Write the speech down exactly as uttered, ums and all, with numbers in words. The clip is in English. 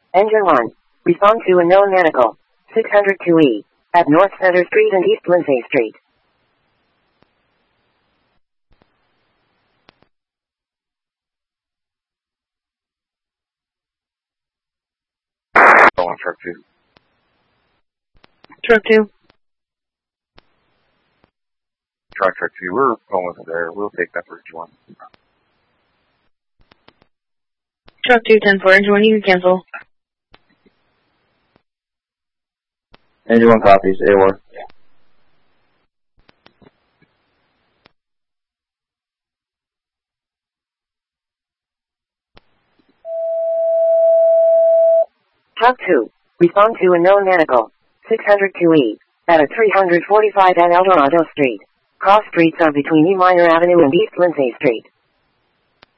Engine one. Respond to unknown medical. six hundred two E. At North Center Street and East Lindsay Street. Going truck two. Truck two. Truck truck two. We're going with it there. We'll take that for engine one. Truck two, ten four, engine one, you can cancel. Engine one copies, A O R. Truck two. Respond to unknown medical. six hundred two E. At a three forty-five at Eldorado Street. Cross streets are between E. Minor Avenue and East Lindsay Street.